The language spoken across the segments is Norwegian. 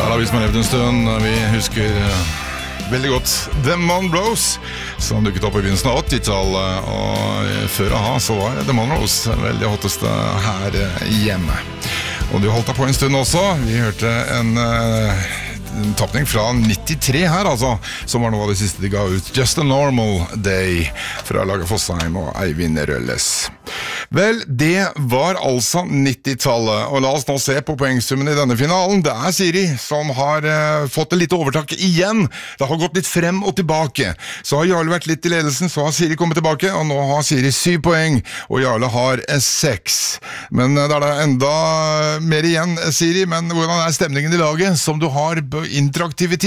Da vi som har levd en stund, vi husker veldig godt The Monroes, som dukket opp i begynnelsen av 80-tallet, og før aha så var The Monroes veldig hotteste her hjemme. Og du holdt deg på en stund også. Vi hørte en tappning fra 93 her, altså, som var noe av det siste de ga ut. Just a Normal Day fra Lage Fossheim og Eivind Rølles. Vel, det var altså 90-tallet, og la oss nå se på poengsummen i denne finalen. Det er Siri som har fått et litt overtak igjen. Det har gått litt frem og tilbake. Så har Jarle vært litt i ledelsen, så har Siri kommet tilbake, og nå har Siri 7 poeng, og Jarle har 6. Men det er da enda mer igjen, Siri, men hvordan er stemningen i laget som du har interaktivt?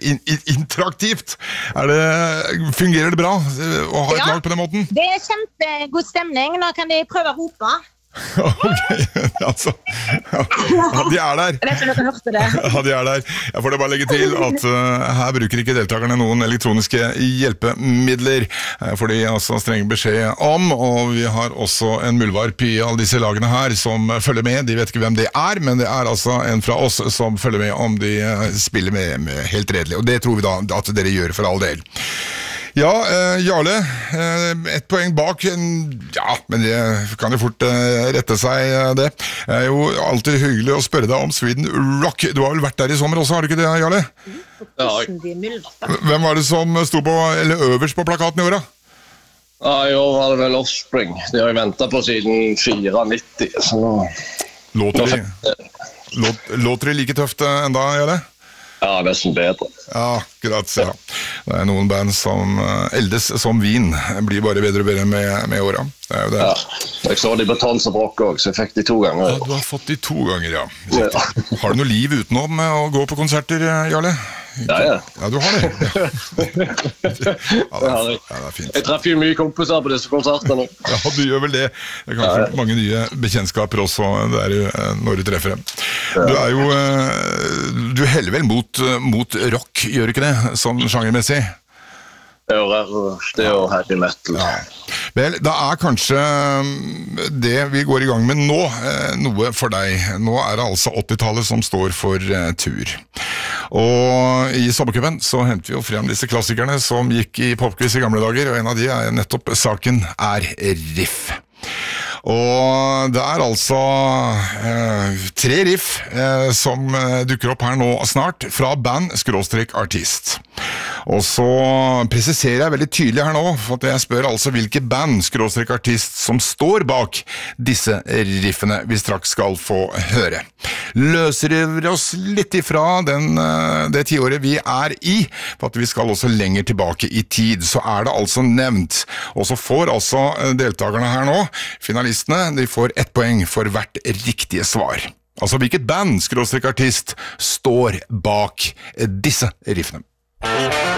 Fungerer det bra å ha et lag på den måten? Det er kjempegod stemning. Nå kan de prøve å rope. Ok, altså ja, de er der. Jeg vet ikke om dere hørte det. Ja, de er der. Jeg får det bare legge til at her bruker ikke deltakerne noen elektroniske hjelpemidler, for de altså streng beskjed om, og vi har også en muldvarp i alle disse lagene her som følger med. De vet ikke hvem det er, men det er altså en fra oss som følger med om de spiller med helt redelig, og det tror vi da at dere gjør for all del. Ja, Jarle, 1 poeng bak, ja, men det kan jo fort rette seg det. Det er jo alltid hyggelig å spørre deg om Sweden Rock. Du har vel vært der i sommer også, har du ikke det, Jarle? Ja. Hvem var det som sto på, eller øverst på plakaten i året? Ja, i år var det vel Offspring. De har jo ventet på siden 94, så nå... Låter det like tøft enda, Jarle? Ja, nesten bedre. Ja, akkurat, ja. Det er noen band som eldes som vin, blir bare bedre og bedre med året. Det er jo det. Ja, jeg så de på Tons og Brokk også, så jeg fikk de 2 ganger. Ja, du har fått de 2 ganger, ja. Har du noe liv utenom å gå på konserter, Jarle? Ja. Ja, du har det. Ja, det er fint. Jeg treffer jo mye kompiser på disse konsertene. Ja, du gjør vel det. Det er kanskje mange nye bekjentskaper også der når du treffer dem. Du er jo, du heller vel mot rock, gjør du ikke det, sånn sjangermessig? Det er jo heavy metal. Ja. Vel, da er kanskje det vi går i gang med nå noe for deg. Nå er det altså 80-tallet som står for tur. Og i sommercupen så henter vi jo frem disse klassikerne som gikk i popquiz i gamle dager, og en av de er nettopp saken er riff. Og det er altså 3 riff som dukker opp her nå snart fra band/artist. Og så presiserer jeg veldig tydelig her nå, for at jeg spør altså hvilke band/artist som står bak disse riffene vi straks skal få høre. Løsriver oss litt ifra det tiåret vi er i, for at vi skal også lenger tilbake i tid, så er det altså nevnt. Og så får altså deltakerne her nå, finalistene, de får 1 poeng for hvert riktige svar. Altså hvilket band/artist står bak disse riffene.